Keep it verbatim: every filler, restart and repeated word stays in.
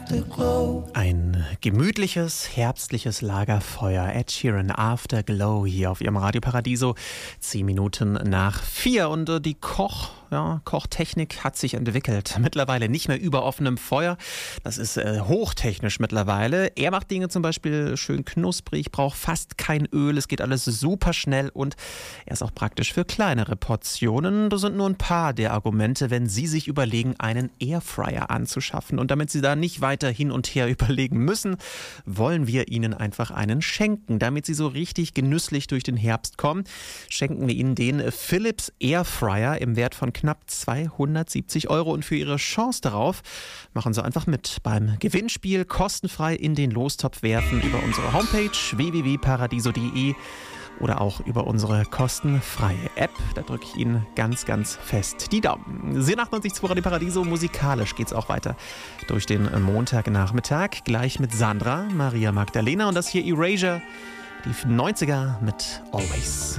Ein gemütliches, herbstliches Lagerfeuer. Ed Sheeran, Afterglow hier auf ihrem Radio Paradiso. Zehn Minuten nach vier. Und äh, die Koch, ja, Kochtechnik hat sich entwickelt. Mittlerweile nicht mehr über offenem Feuer. Das ist äh, hochtechnisch mittlerweile. Er macht Dinge zum Beispiel schön knusprig, braucht fast kein Öl. Es geht alles super schnell und er ist auch praktisch für kleinere Portionen. Das sind nur ein paar der Argumente, wenn Sie sich überlegen, einen Airfryer anzuschaffen. Und damit Sie da nicht weiter hin und her überlegen müssen, wollen wir Ihnen einfach einen schenken. Damit Sie so richtig genüsslich durch den Herbst kommen, schenken wir Ihnen den Philips Airfryer im Wert von knapp zweihundertsiebzig Euro. Und für Ihre Chance darauf machen Sie einfach mit beim Gewinnspiel, kostenfrei in den Lostopf werfen über unsere Homepage w w w punkt paradiso punkt de oder auch über unsere kostenfreie App. Da drücke ich Ihnen ganz, ganz fest die Daumen. Sie achtundachtzig Komma zwei Radio Paradiso, musikalisch geht's auch weiter durch den Montagnachmittag. Gleich mit Sandra, Maria Magdalena und das hier Erasure, die neunziger mit Always.